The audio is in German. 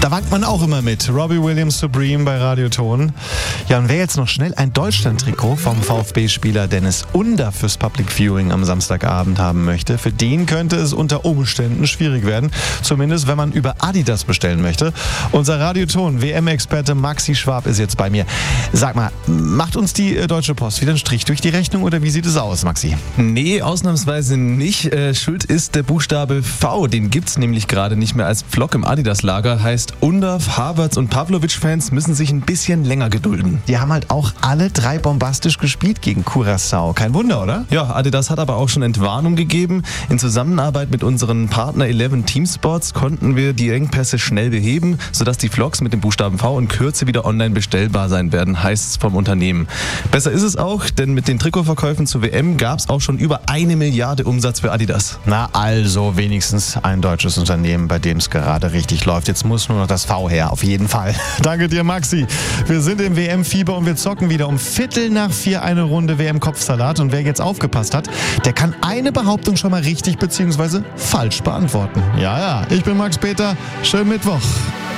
Da wankt man auch immer mit. Robbie Williams Supreme bei Radioton. Ja, und wer jetzt noch schnell ein Deutschland-Trikot vom VfB-Spieler Dennis Under fürs Public Viewing am Samstagabend haben möchte, für den könnte es unter Umständen schwierig werden. Zumindest, wenn man über Adidas bestellen möchte. Unser Radioton WM-Experte Maxi Schwab ist jetzt bei mir. Sag mal, macht uns die Deutsche Post wieder einen Strich durch die Rechnung oder wie sieht es aus, Maxi? Nee, ausnahmsweise nicht. Schuld ist der Buchstabe V. Den gibt's nämlich gerade nicht mehr als Pflock im Adidas-Lager. Heißt, Undav, Havertz und Pavlovic-Fans müssen sich ein bisschen länger gedulden. Die haben halt auch alle 3 bombastisch gespielt gegen Curaçao. Kein Wunder, oder? Ja, Adidas hat aber auch schon Entwarnung gegeben. In Zusammenarbeit mit unseren Partner 11 Team Sports konnten wir die Engpässe schnell beheben, sodass die Vlogs mit dem Buchstaben V in Kürze wieder online bestellbar sein werden, heißt es vom Unternehmen. Besser ist es auch, denn mit den Trikotverkäufen zur WM gab es auch schon über 1 Milliarde Umsatz für Adidas. Na also wenigstens ein deutsches Unternehmen, bei dem es gerade richtig läuft. Jetzt muss nur noch das V her, auf jeden Fall. Danke dir, Maxi. Wir sind im WM-Fieber und wir zocken wieder um 3:45 eine Runde WM-Kopfsalat. Und wer jetzt aufgepasst hat, der kann eine Behauptung schon mal richtig bzw. falsch beantworten. Ja, ich bin Max Peter. Schönen Mittwoch.